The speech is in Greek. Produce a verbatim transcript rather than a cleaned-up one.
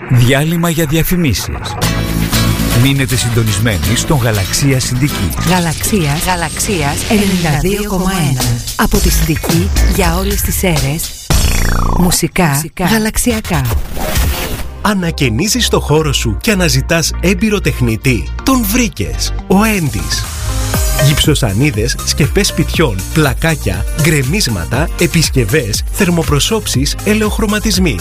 Διάλειμμα για διαφημίσεις. Μείνετε συντονισμένοι στον Γαλαξία Συνδική. Γαλαξίας, Γαλαξίας ενενήντα δύο κόμμα ένα. Από τη Συνδική για όλες τις αίρες. Μουσικά, Μουσικά γαλαξιακά. Ανακαινίζεις το χώρο σου και αναζητάς έμπειρο τεχνητή. Τον βρήκες. Ο Έντις. Γυψοσανίδες, σκεπές σπιτιών, πλακάκια, γκρεμίσματα, επισκευές, θερμοπροσώψεις, ελαιοχρωματισμοί.